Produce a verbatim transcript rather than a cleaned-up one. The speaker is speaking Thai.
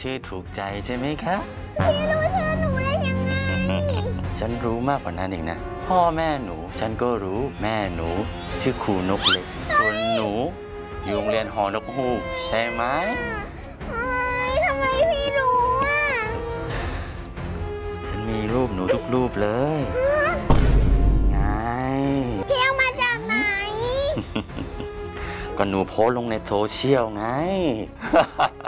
ชื่อถูกใจใช่ไหมคะพี่รู้ชื่อหนูได้ยังไงฉันรู้มากกว่านั้นอีกนะพ่อแม่หนูฉันก็รู้แม่หนูชื่อครูนกเล็กส่วนหนูอยู่โรงเรียนหอนกฮูกใช่ไหมเอ้ยทำไมพี่รู้อ่ะฉันมีรูปหนูทุกรูปเลยไงพี่เอามาจากไหนก็หนูโพสต์ลงในโซเชียลไง